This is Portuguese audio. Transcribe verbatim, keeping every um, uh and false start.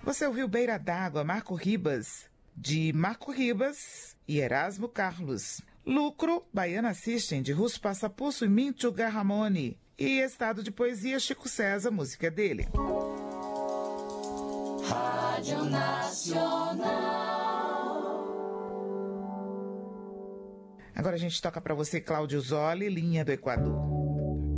Você ouviu Beira d'Água, Marco Ribas, de Marco Ribas e Erasmo Carlos. Lucro, Baiana System, de Russo Passapulso e Mincho Garramone. E Estado de Poesia, Chico César, música dele. Rádio Nacional. Agora a gente toca para você Cláudio Zoli, Linha do Equador.